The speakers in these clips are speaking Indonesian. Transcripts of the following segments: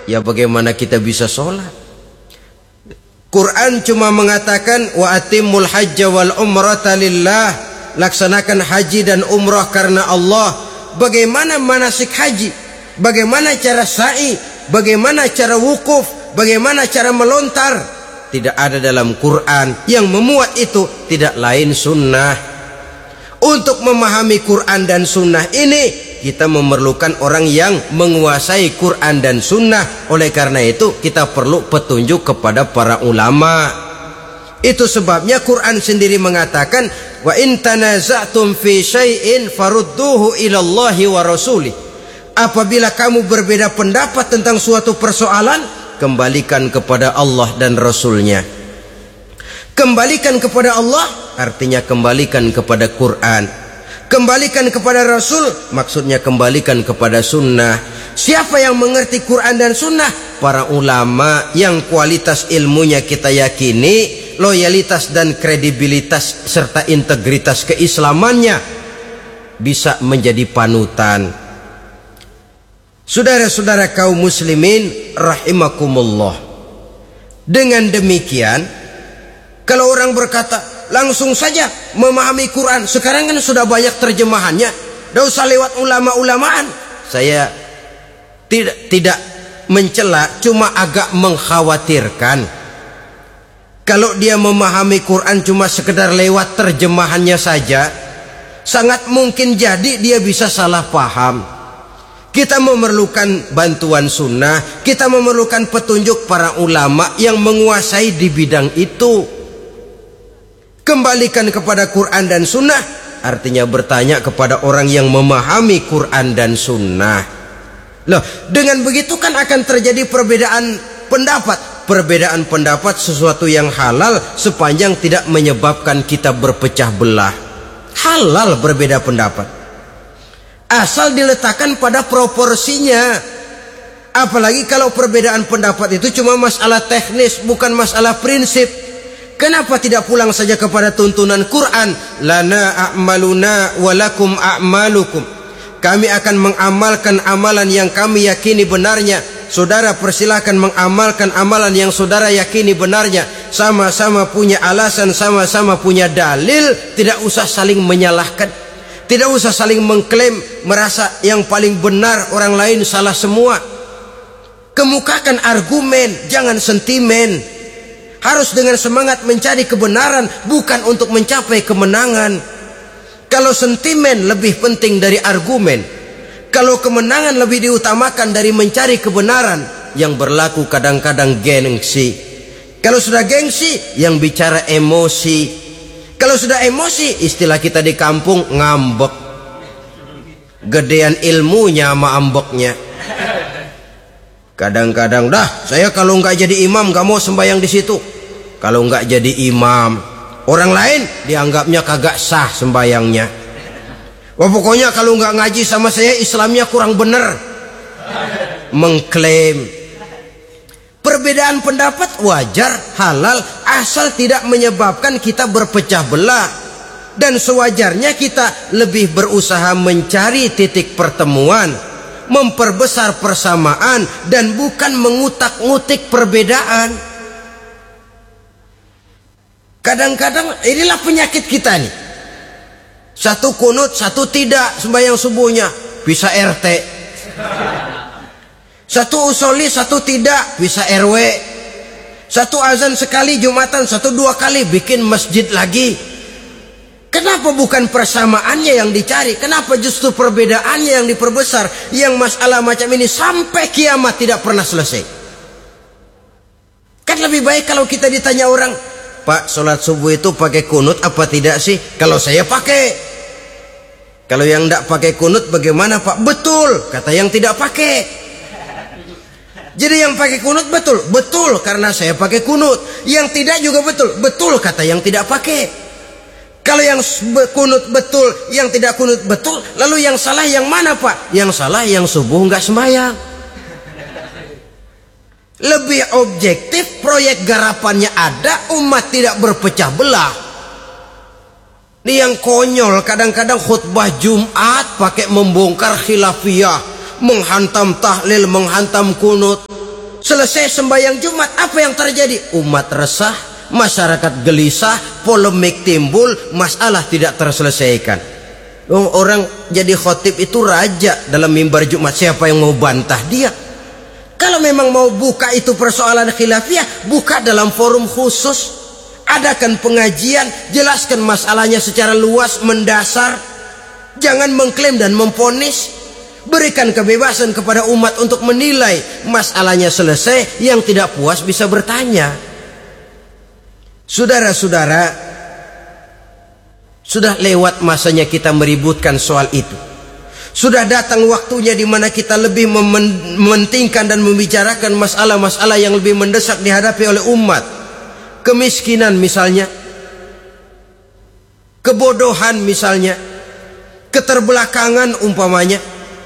ya bagaimana kita bisa sholat? Quran cuma mengatakan wa atimul hajja wal umrata lillah, laksanakan haji dan umrah karena Allah. Bagaimana manasik haji? Bagaimana cara sa'i? Bagaimana cara wukuf? Bagaimana cara melontar? Tidak ada dalam Quran. Yang memuat itu tidak lain sunnah. Untuk memahami Quran dan sunnah ini, kita memerlukan orang yang menguasai Quran dan sunnah. Oleh karena itu kita perlu petunjuk kepada para ulama. Itu sebabnya Quran sendiri mengatakan wa in tanaza'tum fi syai'in farudduhu ila Allahi wa rasulih. Apabila kamu berbeda pendapat tentang suatu persoalan, kembalikan kepada Allah dan Rasulnya. Kembalikan kepada Allah artinya kembalikan kepada Quran. Kembalikan kepada Rasul maksudnya kembalikan kepada sunnah. Siapa yang mengerti Quran dan sunnah? Para ulama yang kualitas ilmunya kita yakini, loyalitas dan kredibilitas serta integritas keislamannya bisa menjadi panutan. Saudara-saudara kaum muslimin rahimakumullah. Dengan demikian, kalau orang berkata langsung saja memahami Quran, sekarang kan sudah banyak terjemahannya, tidak usah lewat ulama-ulamaan. Saya tidak mencela, cuma agak mengkhawatirkan kalau dia memahami Quran cuma sekedar lewat terjemahannya saja, sangat mungkin jadi dia bisa salah paham. Kita memerlukan bantuan sunnah, kita memerlukan petunjuk para ulama yang menguasai di bidang itu. Kembalikan kepada Quran dan sunnah artinya bertanya kepada orang yang memahami Quran dan sunnah. Loh, dengan begitu kan akan terjadi perbedaan pendapat. Perbedaan pendapat sesuatu yang halal sepanjang tidak menyebabkan kita berpecah belah. Halal berbeda pendapat, asal diletakkan pada proporsinya. Apalagi kalau perbedaan pendapat itu cuma masalah teknis, bukan masalah prinsip. Kenapa tidak pulang saja kepada tuntunan Quran? Lana a'maluna walakum a'malukum. Kami akan mengamalkan amalan yang kami yakini benarnya. Saudara persilahkan mengamalkan amalan yang saudara yakini benarnya. Sama-sama punya alasan, sama-sama punya dalil. Tidak usah saling menyalahkan, tidak usah saling mengklaim merasa yang paling benar, orang lain salah semua. Kemukakan argumen, jangan sentimen. Harus dengan semangat mencari kebenaran, bukan untuk mencapai kemenangan. Kalau sentimen lebih penting dari argumen, kalau kemenangan lebih diutamakan dari mencari kebenaran, yang berlaku kadang-kadang gengsi. Kalau sudah gengsi, yang bicara emosi. Kalau sudah emosi, istilah kita di kampung ngambek. Gedean ilmunya sama ambeknya. Kadang-kadang dah, saya kalau nggak jadi imam nggak mau sembahyang di situ. Kalau nggak jadi imam, orang lain dianggapnya kagak sah sembahyangnya. Wah, pokoknya kalau nggak ngaji sama saya Islamnya kurang bener. Mengklaim. Perbedaan pendapat wajar, halal, asal tidak menyebabkan kita berpecah belah. Dan sewajarnya kita lebih berusaha mencari titik pertemuan, memperbesar persamaan, dan bukan mengutak-ngutik perbedaan. Kadang-kadang inilah penyakit kita nih. Satu kunut, satu tidak sembahyang subuhnya, bisa RT. Satu usoli, satu tidak, bisa RW. Satu azan sekali Jumatan, satu dua kali bikin masjid lagi. Kenapa bukan persamaannya yang dicari? Kenapa justru perbedaannya yang diperbesar? Yang masalah macam ini sampai kiamat tidak pernah selesai. Kan lebih baik kalau kita ditanya orang, Pak, sholat subuh itu pakai kunut apa tidak sih? Kalau saya pakai. Kalau yang tidak pakai kunut bagaimana Pak? Betul, kata yang tidak pakai. Jadi yang pakai kunut betul, betul karena saya pakai kunut. Yang tidak juga betul, betul kata yang tidak pakai. Kalau yang kunut betul, yang tidak kunut betul, lalu yang salah yang mana Pak? Yang salah yang subuh nggak sembahyang. Lebih objektif, proyek garapannya ada, umat tidak berpecah belah. Ini yang konyol, kadang-kadang khutbah Jumat pakai membongkar khilafiyah, menghantam tahlil, menghantam kunut. selesai sembahyang Jumat, apa yang terjadi? Umat resah, masyarakat gelisah, polemik timbul, masalah tidak terselesaikan. Orang jadi khotib itu raja dalam mimbar Jumat, siapa yang mau bantah dia? Kalau memang mau buka itu persoalan khilafiyah, buka dalam forum khusus, adakan pengajian, jelaskan masalahnya secara luas, mendasar. Jangan mengklaim dan memponis. Berikan kebebasan kepada umat untuk menilai. Masalahnya selesai, yang tidak puas bisa bertanya. Saudara-saudara, sudah lewat masanya kita meributkan soal itu. Sudah datang waktunya di mana kita lebih mementingkan dan membicarakan masalah-masalah yang lebih mendesak dihadapi oleh umat. Kemiskinan misalnya, kebodohan misalnya, keterbelakangan umpamanya,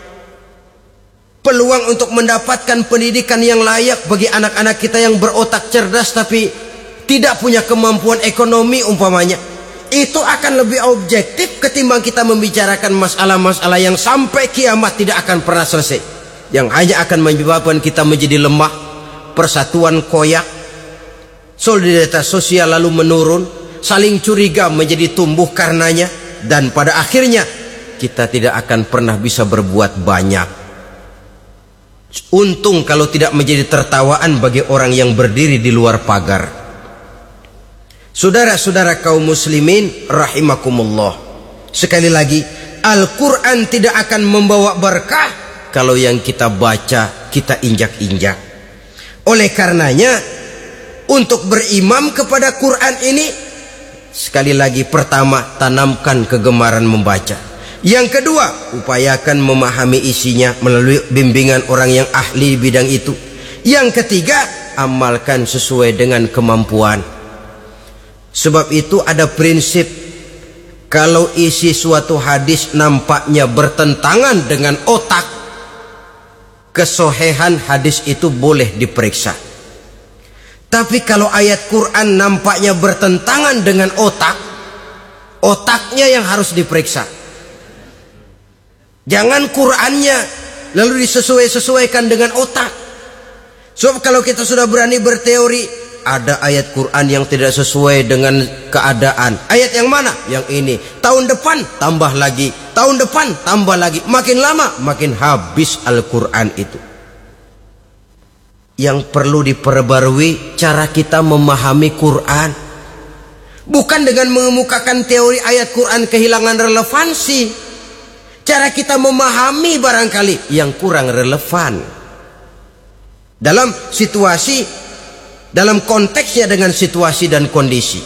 peluang untuk mendapatkan pendidikan yang layak bagi anak-anak kita yang berotak cerdas tapi tidak punya kemampuan ekonomi umpamanya. Itu akan lebih objektif ketimbang kita membicarakan masalah-masalah yang sampai kiamat tidak akan pernah selesai, yang hanya akan menyebabkan kita menjadi lemah, persatuan koyak, solidaritas sosial lalu menurun, saling curiga menjadi tumbuh karenanya, dan pada akhirnya kita tidak akan pernah bisa berbuat banyak. Untung kalau tidak menjadi tertawaan bagi orang yang berdiri di luar pagar. Saudara-saudara kaum muslimin rahimakumullah, sekali lagi, Al-Quran tidak akan membawa berkah kalau yang kita baca kita injak-injak. Oleh karenanya, untuk berimam kepada Quran ini, sekali lagi, pertama, tanamkan kegemaran membaca. Yang kedua, upayakan memahami isinya melalui bimbingan orang yang ahli bidang itu. Yang ketiga, amalkan sesuai dengan kemampuan. Sebab itu ada prinsip, kalau isi suatu hadis nampaknya bertentangan dengan otak, kesohihan hadis itu boleh diperiksa. Tapi kalau ayat Quran nampaknya bertentangan dengan otak, otaknya yang harus diperiksa. Jangan Qurannya lalu disesuaikan dengan otak. Sebab kalau kita sudah berani berteori, ada ayat Quran yang tidak sesuai dengan keadaan. Ayat yang mana? Yang ini. Tahun depan tambah lagi, tahun depan tambah lagi. Makin lama makin habis Al-Quran itu. Yang perlu diperbarui cara kita memahami Quran. Bukan dengan mengemukakan teori ayat Quran kehilangan relevansi. Cara kita memahami barangkali yang kurang relevan dalam situasi, dalam konteksnya dengan situasi dan kondisi.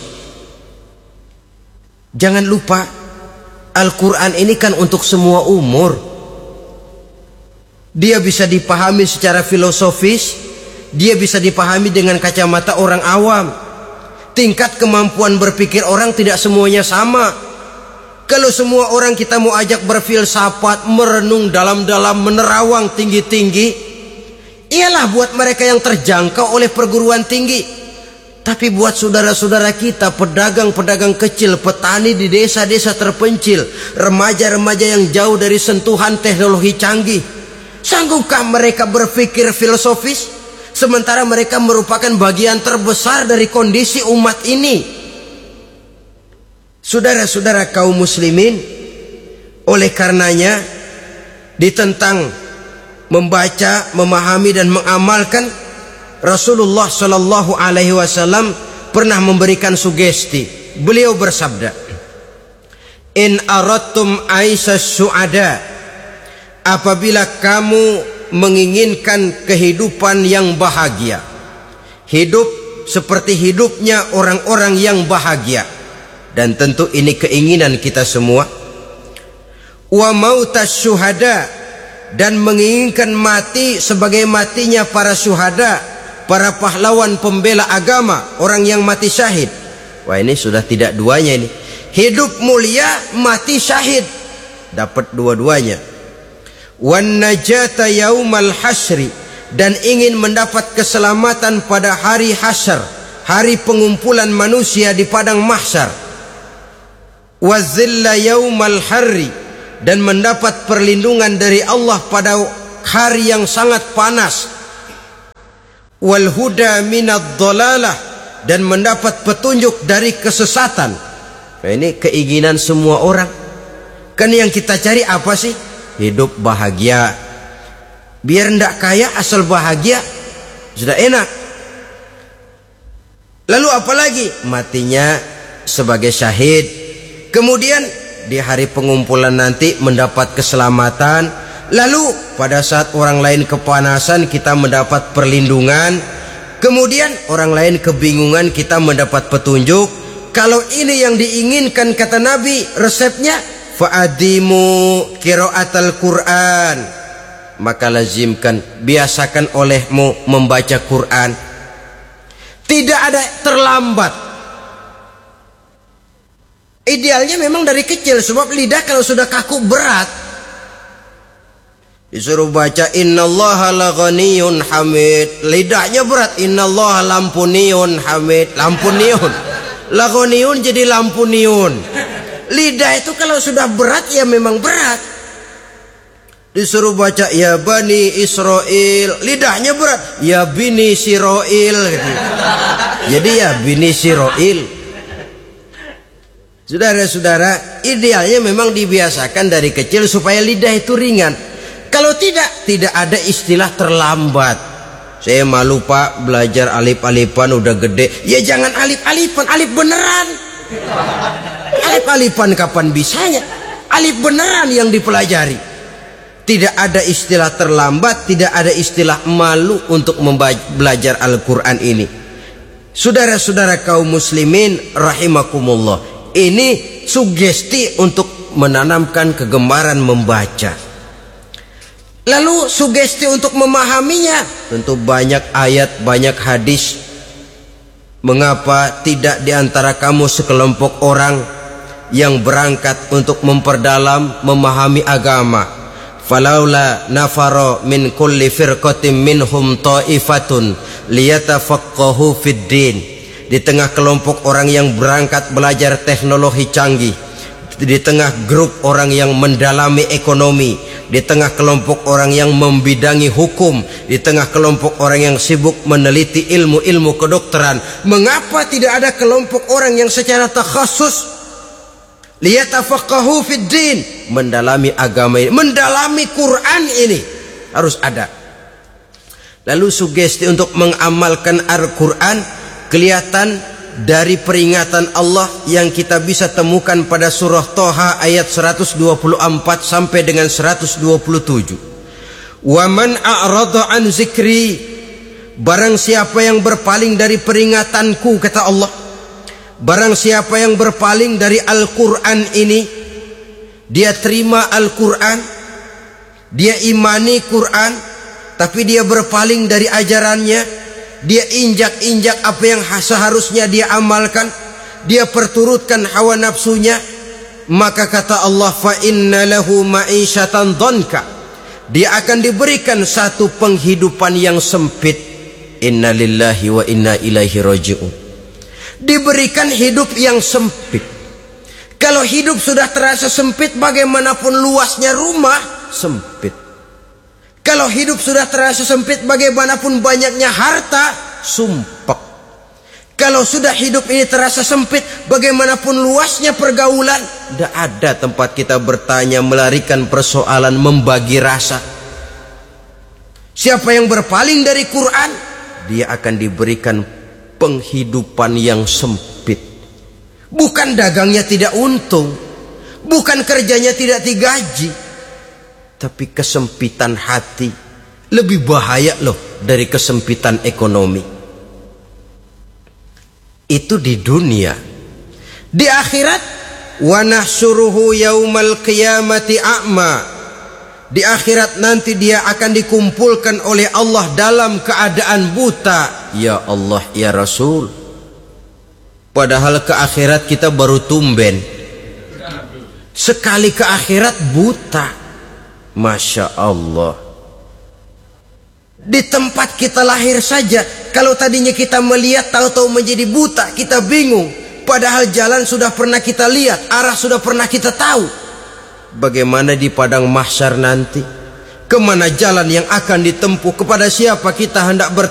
Jangan lupa, Al-Quran ini kan untuk semua umur. Dia bisa dipahami secara filosofis, dia bisa dipahami dengan kacamata orang awam. Tingkat kemampuan berpikir orang tidak semuanya sama. Kalau semua orang kita mau ajak berfilsafat, merenung dalam-dalam, menerawang tinggi-tinggi, ialah buat mereka yang terjangkau oleh perguruan tinggi. Tapi buat saudara-saudara kita, pedagang-pedagang kecil, petani di desa-desa terpencil, remaja-remaja yang jauh dari sentuhan teknologi canggih, sanggupkah mereka berpikir filosofis? Sementara mereka merupakan bagian terbesar dari kondisi umat ini. Saudara-saudara kaum muslimin, oleh karenanya ditentang membaca, memahami dan mengamalkan, Rasulullah Shallallahu Alaihi Wasallam pernah memberikan sugesti. Beliau bersabda, "In aradtum aisha su'ada," apabila kamu menginginkan kehidupan yang bahagia, hidup seperti hidupnya orang-orang yang bahagia, dan tentu ini keinginan kita semua, wa mautas syuhada, dan menginginkan mati sebagai matinya para syuhada, para pahlawan pembela agama, orang yang mati syahid. Wah, ini sudah tidak duanya ini. Hidup mulia, mati syahid, dapat dua-duanya. Wan najata yaumal hasri, dan ingin mendapat keselamatan pada hari hasyar, hari pengumpulan manusia di padang mahsyar. Wazilla yaumal harri, dan mendapat perlindungan dari Allah pada hari yang sangat panas. wal huda minad dhalalah, dan mendapat petunjuk dari kesesatan. Nah, ini keinginan semua orang. Kan yang kita cari apa sih? Hidup bahagia. Biar ndak kaya asal bahagia sudah enak. Lalu apalagi? Matinya sebagai syahid. Kemudian di hari pengumpulan nanti mendapat keselamatan. Lalu pada saat orang lain kepanasan kita mendapat perlindungan. Kemudian orang lain kebingungan kita mendapat petunjuk. Kalau ini yang diinginkan kata Nabi, resepnya fa'adimu qiraatal Quran, maka lazimkan, biasakan olehmu membaca Quran. Tidak ada terlambat. Idealnya memang dari kecil, sebab lidah kalau sudah kaku berat. Disuruh baca innallaha laghaniyun hamid, lidahnya berat. Innallaha lampuniyun hamid, lampuniyun. Laghaniyun jadi lampuniyun. Lidah itu kalau sudah berat ya memang berat. Disuruh baca ya bani Israel, lidahnya berat. Ya bini Siroil gitu. Jadi ya bini Siroil. Saudara-saudara, idealnya memang dibiasakan dari kecil supaya lidah itu ringan. Kalau tidak ada istilah terlambat. Saya malu pak, belajar alif-alifan udah gede. Ya jangan alif-alifan, alif beneran. Alif-alifan kapan bisanya? Alif beneran yang dipelajari. Tidak ada istilah terlambat, tidak ada istilah malu untuk belajar Al-Quran ini. Saudara-saudara kaum muslimin rahimakumullah, ini sugesti untuk menanamkan kegemaran membaca. Lalu sugesti untuk memahaminya, tentu banyak ayat, banyak hadis. Mengapa tidak diantara kamu sekelompok orang yang berangkat untuk memperdalam, memahami agama? Falaula nafaro min kulli firqatin minhum ta'ifatun liyatafaqahu fid din. Di tengah kelompok orang yang berangkat belajar teknologi canggih, di tengah grup orang yang mendalami ekonomi, di tengah kelompok orang yang membidangi hukum, di tengah kelompok orang yang sibuk meneliti ilmu-ilmu kedokteran, mengapa tidak ada kelompok orang yang secara takhasus liyatafaqahu fid din, mendalami agama ini, mendalami Quran ini? Harus ada. Lalu sugesti untuk mengamalkan Al-Quran kelihatan dari peringatan Allah yang kita bisa temukan pada surah Toha ayat 124 sampai dengan 127. Wa man a'rada an zikri, barang siapa yang berpaling dari peringatanku, kata Allah, barang siapa yang berpaling dari Al-Quran ini, dia terima Al-Quran, dia imani Quran, tapi dia berpaling dari ajarannya, dia injak-injak apa yang seharusnya dia amalkan, dia perturutkan hawa nafsunya, maka kata Allah, fa inna lahu ma'isyatan dhanka, dia akan diberikan satu penghidupan yang sempit. Inna lillahi wa inna ilaihi raji'un. Diberikan hidup yang sempit. Kalau hidup sudah terasa sempit, bagaimanapun luasnya rumah, sempit. Kalau hidup sudah terasa sempit, bagaimanapun banyaknya harta, sumpek. Kalau sudah hidup ini terasa sempit, bagaimanapun luasnya pergaulan, tidak ada tempat kita bertanya, melarikan persoalan, membagi rasa. Siapa yang berpaling dari Quran, dia akan diberikan penghidupan yang sempit. Bukan dagangnya tidak untung, bukan kerjanya tidak digaji, tapi kesempitan hati lebih bahaya loh dari kesempitan ekonomi. Itu di dunia. Di akhirat, wa nahsyuruhu yaumal qiyamati a'ma. Di akhirat nanti dia akan dikumpulkan oleh Allah dalam keadaan buta. Ya Allah, ya Rasul, padahal ke akhirat kita baru tumben, sekali ke akhirat buta. Masya Allah. Di tempat kita lahir saja, kalau tadinya kita melihat, tahu-tahu menjadi buta, kita bingung. Padahal jalan sudah pernah kita lihat, arah sudah pernah kita tahu. Bagaimana di padang mahsyar nanti? Kemana jalan yang akan ditempuh? Kepada siapa kita hendak bertanya?